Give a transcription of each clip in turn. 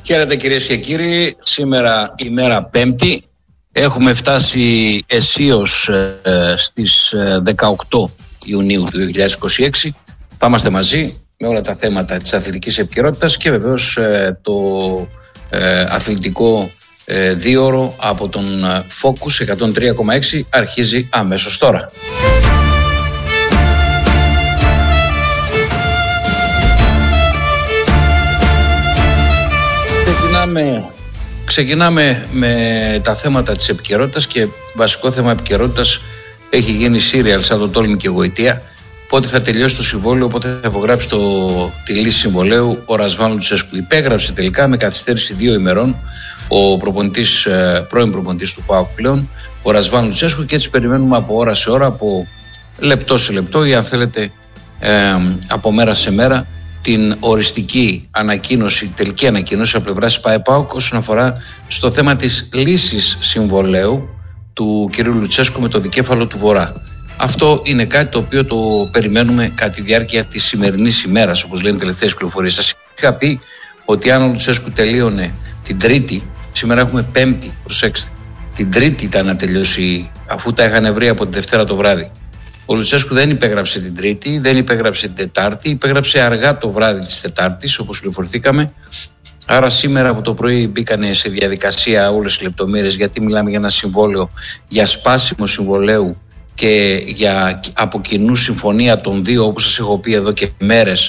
Χαίρετε κυρίες και κύριοι, σήμερα ημέρα Πέμπτη. Έχουμε φτάσει αισίως στις 18 Ιουνίου του 2026. Θα είμαστε μαζί με όλα τα θέματα της αθλητικής επικαιρότητας και βεβαίως το αθλητικό δίωρο από τον Focus 103,6 αρχίζει αμέσως τώρα. Ξεκινάμε με τα θέματα της επικαιρότητας και βασικό θέμα επικαιρότητας έχει γίνει σύριαλ σαν το τόλμη και γοητεία. Πότε θα τελειώσει το συμβόλαιο, πότε θα υπογράψει τη λύση συμβολέου ο Ρασβάν Λουτσέσκου. Υπέγραψε τελικά με καθυστέρηση 2 ημερών ο πρώην προπονητής του ΠΑΟΚ πλέον, ο Ρασβάν Λουτσέσκου, και έτσι περιμένουμε από ώρα σε ώρα, από λεπτό σε λεπτό ή αν θέλετε από μέρα σε μέρα την οριστική ανακοίνωση, τελική ανακοίνωση από πλευράς της ΠΑΕ-ΠΑΟΚ όσον αφορά στο θέμα της λύσης συμβολέου του κ. Λουτσέσκου με το δικέφαλο του Βορρά. Αυτό είναι κάτι το οποίο το περιμένουμε κατά τη διάρκεια της σημερινής ημέρας, όπως λένε οι τελευταίες πληροφορίες. Σας είχα πει ότι αν ο Λουτσέσκου τελείωνε την Τρίτη, σήμερα έχουμε Πέμπτη, προσέξτε, την Τρίτη ήταν να τελειώσει, αφού τα είχαν βρει από τη Δευτέρα το βράδυ. Ο Λουτσέσκου δεν υπέγραψε την Τρίτη, δεν υπέγραψε την Τετάρτη, υπέγραψε αργά το βράδυ της Τετάρτης, όπως πληροφορηθήκαμε. Άρα σήμερα από το πρωί μπήκανε σε διαδικασία όλες οι λεπτομέρειες, γιατί μιλάμε για ένα συμβόλαιο, για σπάσιμο συμβολέου και για από κοινού συμφωνία των δύο, όπως σας έχω πει εδώ και μέρες,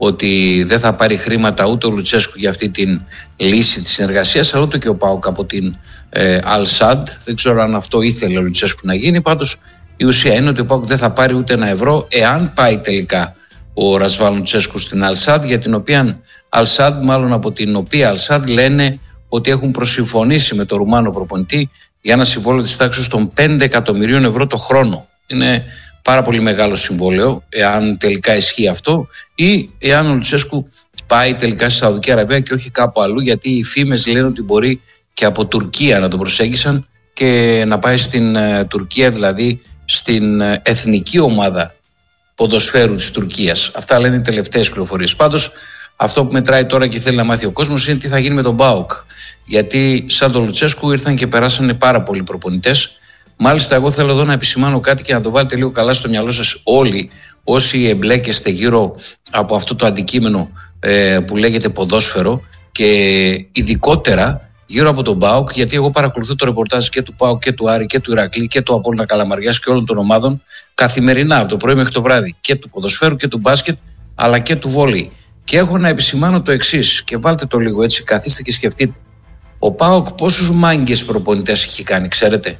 ότι δεν θα πάρει χρήματα ούτε ο Λουτσέσκου για αυτή την λύση της συνεργασίας, αλλά ούτε και ο ΠΑΟΚ από την Al-Sadd. Δεν ξέρω αν αυτό ήθελε ο Λουτσέσκου να γίνει, πάντως η ουσία είναι ότι ο ΠΑΟΚ δεν θα πάρει ούτε ένα ευρώ εάν πάει τελικά ο Ρασβάν Λουτσέσκου στην Al-Sadd, για την οποία Al-Sadd, μάλλον από την οποία Al-Sadd λένε ότι έχουν προσυμφωνήσει με τον Ρουμάνο προπονητή για ένα συμβόλαιο της τάξης των 5 εκατομμυρίων ευρώ το χρόνο. Είναι πάρα πολύ μεγάλο συμβόλαιο, εάν τελικά ισχύει αυτό, ή εάν ο Λουτσέσκου πάει τελικά στη Σαουδική Αραβία και όχι κάπου αλλού, γιατί οι φήμες λένε ότι μπορεί και από Τουρκία να τον προσέγγισαν και να πάει στην Τουρκία, δηλαδή στην εθνική ομάδα ποδοσφαίρου της Τουρκίας. Αυτά λένε οι τελευταίες πληροφορίες. Πάντως, αυτό που μετράει τώρα και θέλει να μάθει ο κόσμος είναι τι θα γίνει με τον ΠΑΟΚ. Γιατί σαν τον Λουτσέσκου ήρθαν και περάσανε πάρα πολλοί προπονητές. Μάλιστα, εγώ θέλω εδώ να επισημάνω κάτι και να το βάλετε λίγο καλά στο μυαλό σας όλοι, όσοι εμπλέκεστε γύρω από αυτό το αντικείμενο που λέγεται ποδόσφαιρο, και ειδικότερα γύρω από τον ΠΑΟΚ, γιατί εγώ παρακολουθώ το ρεπορτάζ και του ΠΑΟΚ και του Άρη και του Ηρακλή και του Απόλλωνα Καλαμαριάς και όλων των ομάδων καθημερινά, από το πρωί μέχρι το βράδυ, και του ποδοσφαίρου και του μπάσκετ, αλλά και του βόλεϊ. Και έχω να επισημάνω το εξής, και βάλτε το λίγο έτσι, καθίστε και σκεφτείτε. Ο ΠΑΟΚ πόσους μάγκες προπονητές έχει κάνει, ξέρετε?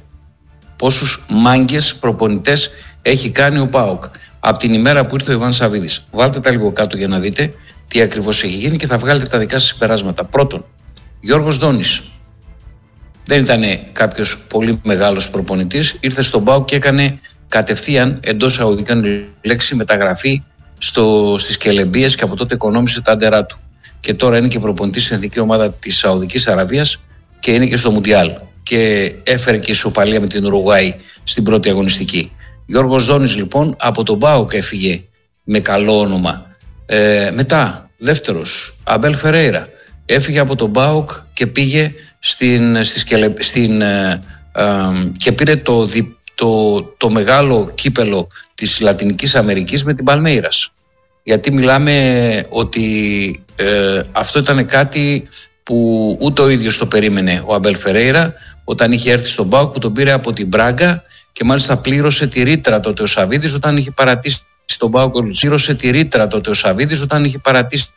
Πόσους μάγκες προπονητές έχει κάνει ο ΠΑΟΚ από την ημέρα που ήρθε ο Ιβάν Σαββίδης? Βάλτε τα λίγο κάτω για να δείτε τι ακριβώς έχει γίνει και θα βγάλετε τα δικά σας συμπεράσματα. Πρώτον, Γιώργος Δόνης. Δεν ήταν κάποιος πολύ μεγάλος προπονητής, ήρθε στον ΠΑΟΚ και έκανε κατευθείαν, εντός αγωγικών λέξη, μεταγραφή στις Κελεμπίες, και από τότε οικονόμησε τα άντερά του. Και τώρα είναι και προπονητής στην εθνική ομάδα της Σαουδικής Αραβίας και είναι και στο Μουντιάλ. Και έφερε και ισοπαλία με την Ουρουγουάη στην πρώτη αγωνιστική. Γιώργος Δόνης λοιπόν από τον ΠΑΟΚ έφυγε με καλό όνομα. Μετά, δεύτερος, Αμπέλ Φερέιρα. Έφυγε από τον ΠΑΟΚ και πήγε και πήρε το μεγάλο κύπελο της Λατινικής Αμερικής με την Παλμέιρας. Γιατί μιλάμε ότι αυτό ήταν κάτι που ούτε ο ίδιος το περίμενε ο Αμπέλ Φερέιρα όταν είχε έρθει στον ΠΑΟΚ, που τον πήρε από την Μπράγκα και μάλιστα πλήρωσε τη ρήτρα τότε ο Σαββίδης όταν είχε παρατήσει τον ΠΑΟΚ. Πλήρωσε τη ρήτρα τότε ο Σαββίδης όταν είχε παρατήσει